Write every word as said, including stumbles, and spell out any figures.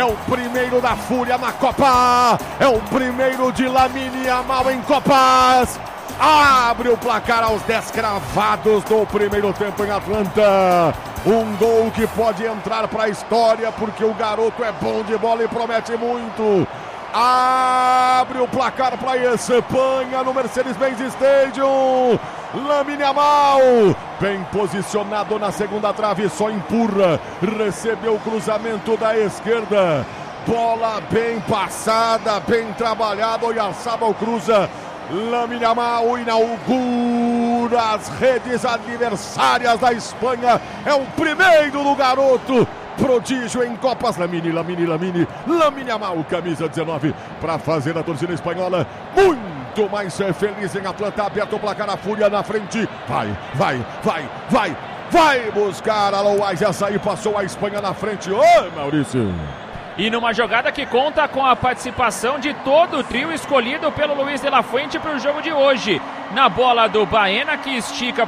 É o primeiro da Fúria na Copa. É o primeiro de Lamine Yamal em Copas. Abre o placar aos dez cravados do primeiro tempo em Atlanta. Um gol que pode entrar para a história porque o garoto é bom de bola e promete muito. Abre o placar para a Espanha no Mercedes-Benz Stadium. Lamine Yamal, bem posicionado na segunda trave, só empurra. Recebeu o cruzamento da esquerda. Bola bem passada, bem trabalhada. Oyarzabal cruza. Lamine Yamal inaugura as redes adversárias da Espanha. É o primeiro do garoto. Prodígio em Copas. Lamine, Lamine, Lamine. Lamine Yamal, camisa dezenove, para fazer a torcida espanhola muito mais feliz em Atlanta. Aberto o placar, a Fúria na frente. Vai, vai, vai, vai. Vai buscar a Alois e açaí. Passou a Espanha na frente. Oi, Maurício. E numa jogada que conta com a participação de todo o trio escolhido pelo Luiz de la Fuente para o jogo de hoje. Na bola do Baena, que estica